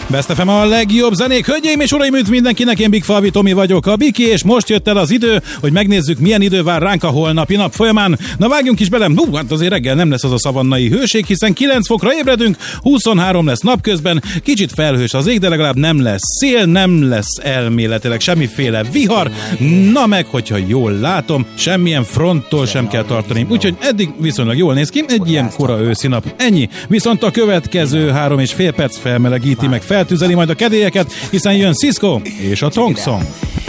Best FM a legjobb zenék. Hölgyeim és uraim, üdv mindenkinek, én Big Falvi Tomi vagyok, a Biki, és most jött el az idő, hogy megnézzük, milyen idő vár ránk a holnapi nap folyamán. Na vágjunk is bele, hát azért reggel nem lesz az a szavannai hőség, hiszen 9 fokra ébredünk, 23 lesz napközben, kicsit felhős az ég, de legalább nem lesz szél, nem lesz elméletileg semmiféle vihar, na meg, hogyha jól látom, semmilyen fronttól sem kell tartani, úgyhogy eddig viszonylag jól néz ki, egy ilyen kora őszi nap. Ennyi, viszont a következő 3,5 perc felmelegíti meg, feltüzeli majd a kedélyeket, hiszen jön Cisco és a Thong Song.